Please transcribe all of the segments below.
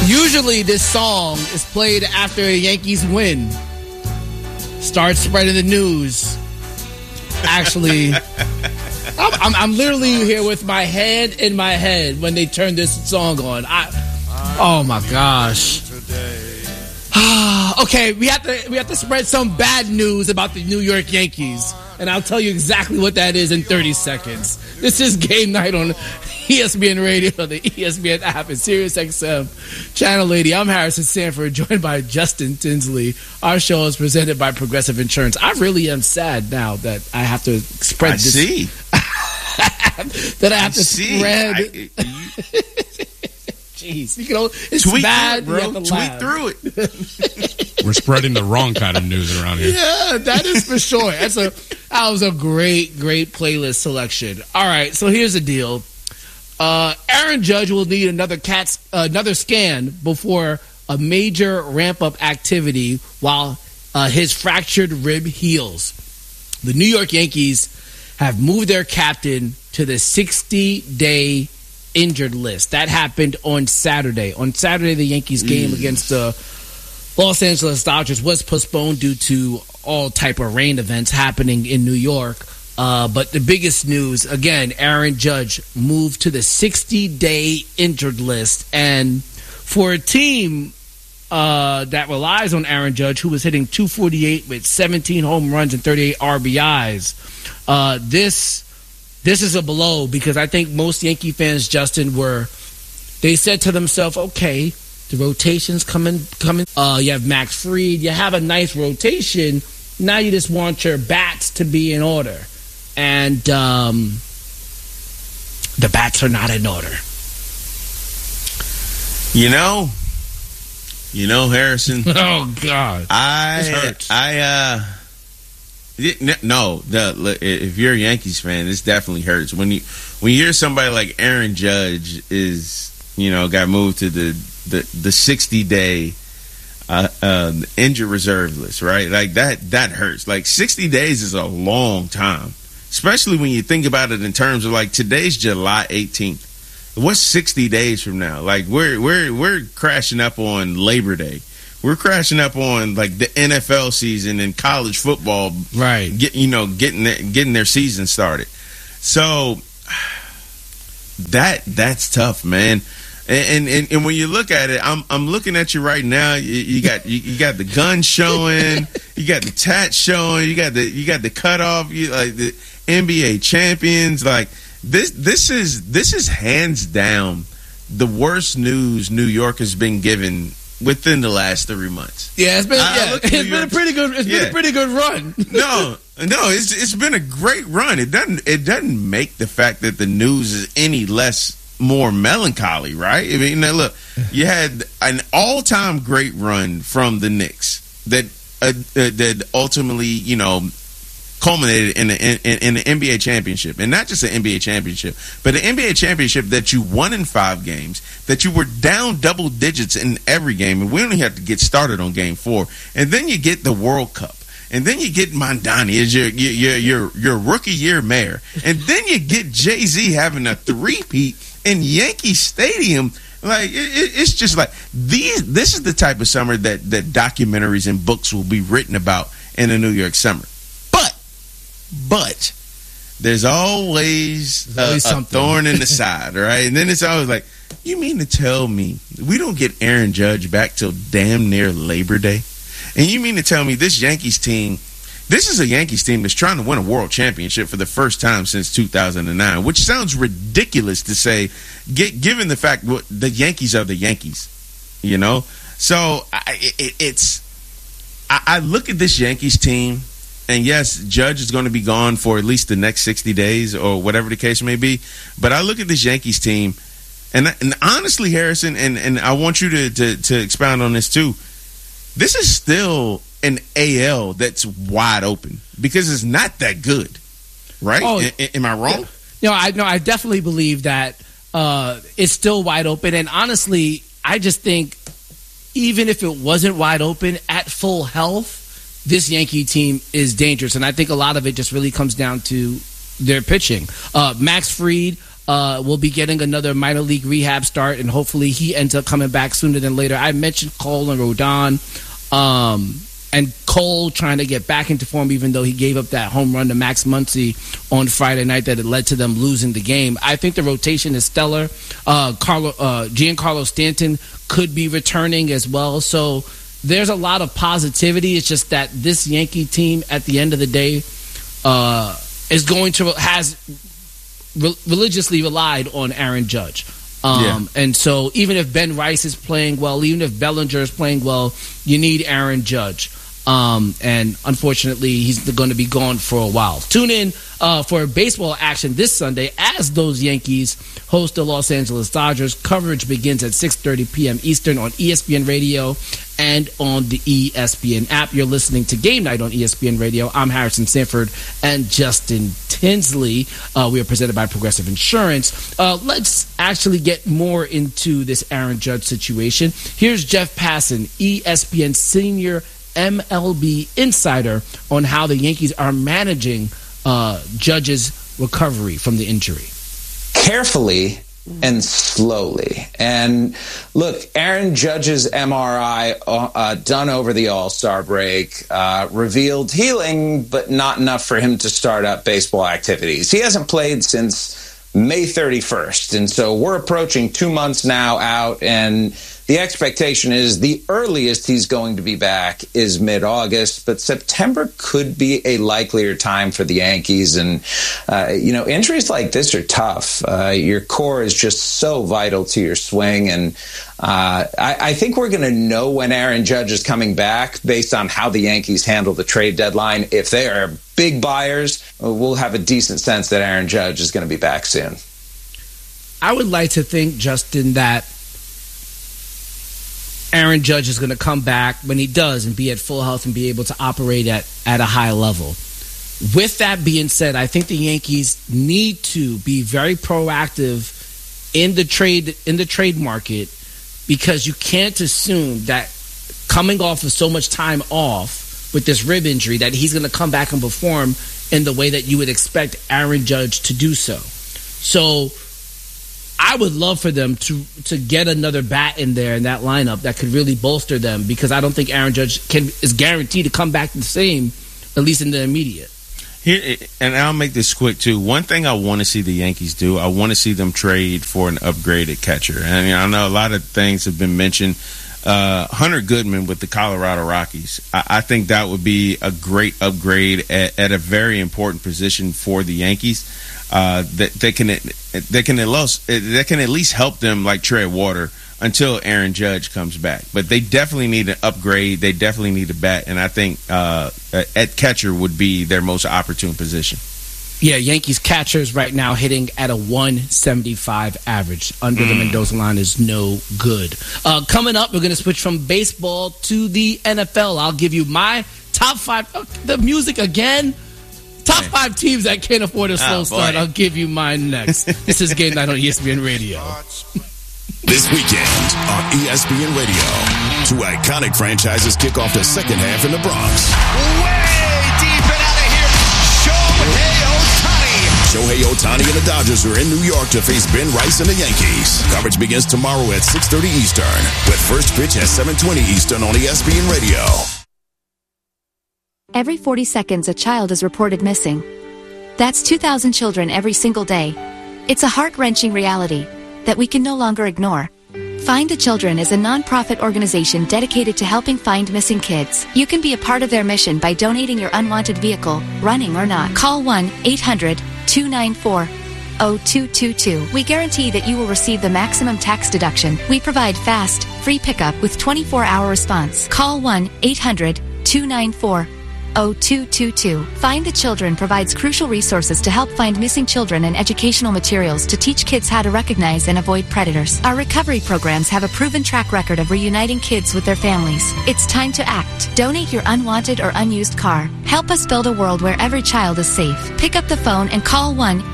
Usually this song is played after a Yankees win. Start spreading the news. Actually, I'm literally here with my head in my head when they turn this song on. Oh my gosh. Okay, we have to spread some bad news about the New York Yankees, and I'll tell you exactly what that is in 30 seconds. This is Game Night on ESPN Radio, the ESPN app, and SiriusXM Channel 80. I'm Harrison Sanford, joined by Justin Tinsley. Our show is presented by Progressive Insurance. I really am sad now that I have to spread this. That I have to spread. Jeez, it's tweet bad, through it, bro. Tweet through it. We're spreading the wrong kind of news around here. Yeah, that is for sure. That was a great playlist selection. All right, so here's the deal. Aaron Judge will need another scan before a major ramp-up activity while his fractured rib heals. The New York Yankees have moved their captain to the 60-day injured list. That happened on Saturday. On Saturday, the Yankees game against the Los Angeles Dodgers was postponed due to all type of rain events happening in New York. But the biggest news, again, Aaron Judge moved to the 60-day injured list. And for a team that relies on Aaron Judge, who was hitting .248 with 17 home runs and 38 RBIs, this is a blow, because I think most Yankee fans, Justin, they said to themselves, okay, the rotation's coming. You have Max Fried. You have a nice rotation. Now you just want your bats to be in order. And the bats are not in order. You know, Harrison. Oh, God. This hurts. If you're a Yankees fan, this definitely hurts. When you hear somebody like Aaron Judge got moved to the 60-day injured reserve list, right? Like that hurts. Like 60 days is a long time, especially when you think about it in terms of like today's July 18th. What's 60 days from now? Like we're crashing up on Labor Day. We're crashing up on like the NFL season and college football, right? Getting their season started. So that's tough, man. And when you look at it, I'm looking at you right now. You got the gun showing, you got the tat showing, you got the cutoff. You like the NBA champions. Like this is hands down the worst news New York has been given within the last 3 months. Yeah, it's been a pretty good run. No, it's been a great run. It doesn't make the fact that the news is any more melancholy, right? I mean, now look, you had an all-time great run from the Knicks that ultimately, culminated in the NBA championship, and not just an NBA championship, but an NBA championship that you won in 5 games, that you were down double digits in every game, and we only have to get started on Game 4, and then you get the World Cup, and then you get Mondani as your rookie year mayor, and then you get Jay-Z having a three-peat in Yankee Stadium. Like it's just like this is the type of summer that documentaries and books will be written about in the New York summer. But there's always a thorn in the side, right? And then it's always like, you mean to tell me we don't get Aaron Judge back till damn near Labor Day? And you mean to tell me this is a Yankees team that's trying to win a world championship for the first time since 2009, which sounds ridiculous to say, given the fact the Yankees are the Yankees, So I look at this Yankees team. And yes, Judge is going to be gone for at least the next 60 days or whatever the case may be. But I look at this Yankees team, and honestly, Harrison, and I want you to expound on this too. This is still an AL that's wide open because it's not that good, right? Oh, am I wrong? I definitely believe that it's still wide open. And honestly, I just think even if it wasn't wide open at full health, this Yankee team is dangerous, and I think a lot of it just really comes down to their pitching. Max Fried, will be getting another minor league rehab start, and hopefully he ends up coming back sooner than later. I mentioned Cole and Rodon, and Cole trying to get back into form, even though he gave up that home run to Max Muncy on Friday night that it led to them losing the game. I think the rotation is stellar. Giancarlo Stanton could be returning as well. So there's a lot of positivity. It's just that this Yankee team, at the end of the day, has religiously relied on Aaron Judge. And so even if Ben Rice is playing well, even if Bellinger is playing well, you need Aaron Judge. And unfortunately, he's going to be gone for a while. Tune in for baseball action this Sunday as those Yankees host the Los Angeles Dodgers. Coverage begins at 6:30 p.m. Eastern on ESPN Radio and on the ESPN app. You're listening to Game Night on ESPN Radio. I'm Harrison Sanford and Justin Tinsley. We are presented by Progressive Insurance. Let's actually get more into this Aaron Judge situation. Here's Jeff Passan, ESPN senior MLB insider, on how the Yankees are managing Judge's recovery from the injury. Carefully and slowly. And look, Aaron Judge's MRI done over the All-Star break revealed healing, but not enough for him to start up baseball activities. He hasn't played since May 31st, and so we're approaching 2 months now out, and the expectation is the earliest he's going to be back is mid-August, but September could be a likelier time for the Yankees. And, injuries like this are tough. Your core is just so vital to your swing. And I think we're going to know when Aaron Judge is coming back based on how the Yankees handle the trade deadline. If they are big buyers, we'll have a decent sense that Aaron Judge is going to be back soon. I would like to think, Justin, that Aaron Judge is going to come back when he does and be at full health and be able to operate at a high level. With that being said, I think the Yankees need to be very proactive in the trade market, because you can't assume that coming off of so much time off with this rib injury that he's going to come back and perform in the way that you would expect Aaron Judge to do so. So I would love for them to get another bat in there in that lineup that could really bolster them, because I don't think Aaron Judge is guaranteed to come back the same, at least in the immediate. Here, and I'll make this quick too. One thing I want to see the Yankees do, I want to see them trade for an upgraded catcher. And I know a lot of things have been mentioned. Hunter Goodman with the Colorado Rockies. I think that would be a great upgrade at a very important position for the Yankees. That can at least help them like tread water until Aaron Judge comes back. But they definitely need an upgrade. They definitely need a bat, and I think at catcher would be their most opportune position. Yeah, Yankees catchers right now hitting at a 175 average. Under the Mendoza line is no good. Coming up, we're going to switch from baseball to the NFL. I'll give you my top five. The music again. Top five teams that can't afford a slow start. I'll give you mine next. This is Game Night on ESPN Radio. This weekend on ESPN Radio, two iconic franchises kick off the second half in the Bronx. Way deep and out of here, Shohei Ohtani and the Dodgers are in New York to face Ben Rice and the Yankees. Coverage begins tomorrow at 6:30 Eastern, with first pitch at 7:20 Eastern on ESPN Radio. Every 40 seconds, a child is reported missing. That's 2,000 children every single day. It's a heart-wrenching reality that we can no longer ignore. Find the Children is a non-profit organization dedicated to helping find missing kids. You can be a part of their mission by donating your unwanted vehicle, running or not. Call 1-800-294-0222. We guarantee that you will receive the maximum tax deduction. We provide fast, free pickup with 24-hour response. Call 1-800-294-0222. Find the Children provides crucial resources to help find missing children and educational materials to teach kids how to recognize and avoid predators. Our recovery programs have a proven track record of reuniting kids with their families. It's time to act. Donate your unwanted or unused car. Help us build a world where every child is safe. Pick up the phone and call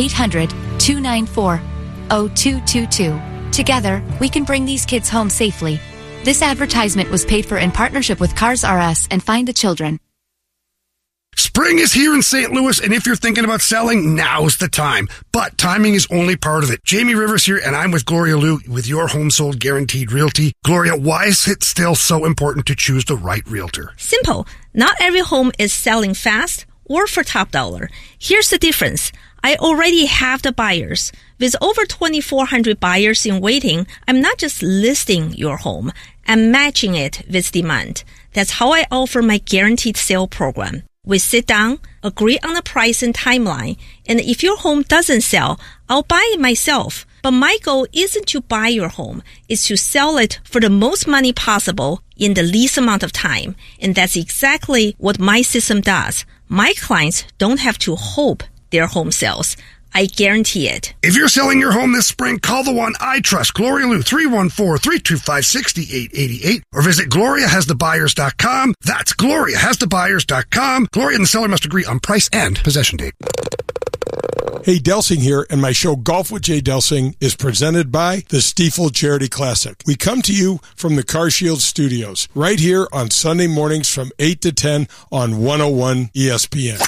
1-800-294-0222. Together, we can bring these kids home safely. This advertisement was paid for in partnership with Cars R Us and Find the Children. Spring is here in St. Louis, and if you're thinking about selling, now's the time. But timing is only part of it. Jamie Rivers here, and I'm with Gloria Liu with Your Home Sold Guaranteed Realty. Gloria, why is it still so important to choose the right realtor? Simple. Not every home is selling fast or for top dollar. Here's the difference. I already have the buyers. With over 2,400 buyers in waiting, I'm not just listing your home. I'm matching it with demand. That's how I offer my guaranteed sale program. We sit down, agree on the price and timeline, and if your home doesn't sell, I'll buy it myself. But my goal isn't to buy your home. It's to sell it for the most money possible in the least amount of time. And that's exactly what my system does. My clients don't have to hope their home sells. I guarantee it. If you're selling your home this spring, call the one I trust, Gloria Liu, 314-325-6888, or visit GloriaHasTheBuyers.com. That's GloriaHasTheBuyers.com. Gloria and the seller must agree on price and possession date. Hey, Delsing here, and my show Golf with Jay Delsing is presented by the Stiefel Charity Classic. We come to you from the CarShield Studios, right here on Sunday mornings from 8 to 10 on 101 ESPN.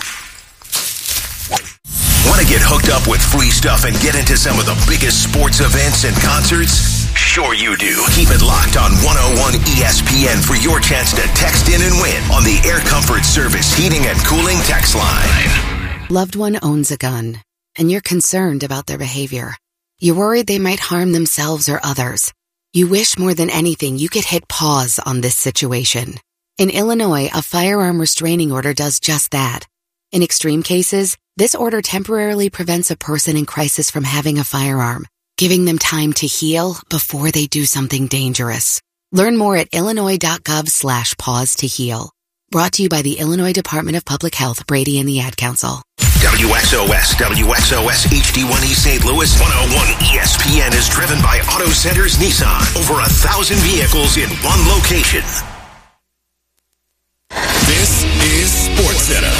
Want to get hooked up with free stuff and get into some of the biggest sports events and concerts? Sure you do. Keep it locked on 101 ESPN for your chance to text in and win on the Air Comfort Service Heating and Cooling text line. Loved one owns a gun, and you're concerned about their behavior. You're worried they might harm themselves or others. You wish more than anything you could hit pause on this situation. In Illinois, a firearm restraining order does just that. In extreme cases, this order temporarily prevents a person in crisis from having a firearm, giving them time to heal before they do something dangerous. Learn more at illinois.gov/pause to heal. Brought to you by the Illinois Department of Public Health, Brady and the Ad Council. WXOS HD1E St. Louis 101 ESPN is driven by Auto Centers Nissan. Over 1,000 vehicles in one location. This is SportsCenter.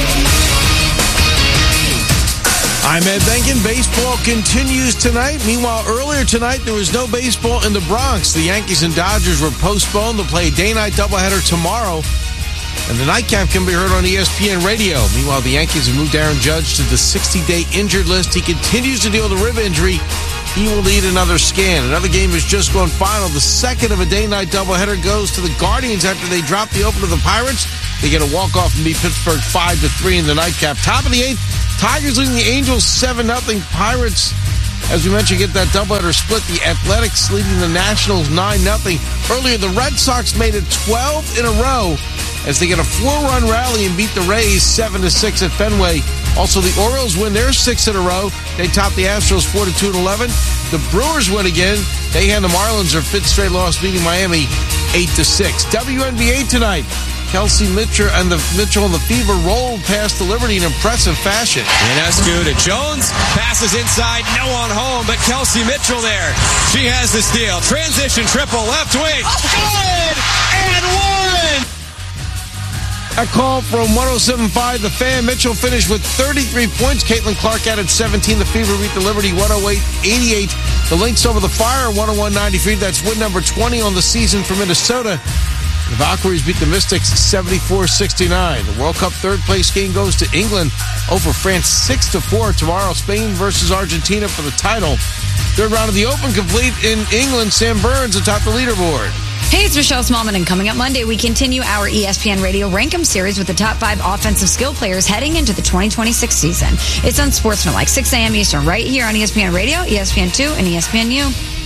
I'm Ed Benkin. Baseball continues tonight. Meanwhile, earlier tonight, there was no baseball in the Bronx. The Yankees and Dodgers were postponed. They'll play a day-night doubleheader tomorrow. And the nightcap can be heard on ESPN Radio. Meanwhile, the Yankees have moved Aaron Judge to the 60-day injured list. He continues to deal with a rib injury. He will need another scan. Another game has just gone final. The second of a day-night doubleheader goes to the Guardians after they drop the opener of the Pirates. They get a walk-off and beat Pittsburgh 5-3 in the nightcap. Top of the eighth, Tigers leading the Angels 7-0. Pirates, as we mentioned, get that doubleheader split. The Athletics leading the Nationals 9-0. Earlier, the Red Sox made it 12 in a row as they get a 4-run rally and beat the Rays 7-6 at Fenway. Also, the Orioles win their 6th in a row. They top the Astros 4-2 and 11. The Brewers win again. They hand the Marlins their 5th straight loss, beating Miami 8-6. WNBA tonight. Kelsey Mitchell and the Fever rolled past the Liberty in impressive fashion. Ionescu to Jones. Passes inside. No one home, but Kelsey Mitchell there. She has the steal. Transition triple left wing. Good! And one! A call from 107.5 The Fan. Mitchell finished with 33 points. Caitlin Clark added 17. The Fever beat the Liberty 108-88. The Lynx over the Fire 101-93. That's win number 20 on the season for Minnesota. The Valkyries beat the Mystics 74-69. The World Cup third place game goes to England over France 6-4 tomorrow. Spain versus Argentina for the title. Third round of the Open complete in England. Sam Burns atop the leaderboard. Hey, it's Michelle Smallman, and coming up Monday, we continue our ESPN Radio Rankem series with the top 5 offensive skill players heading into the 2026 season. It's on Sportsmanlike, 6 a.m. Eastern, right here on ESPN Radio, ESPN2, and ESPNU.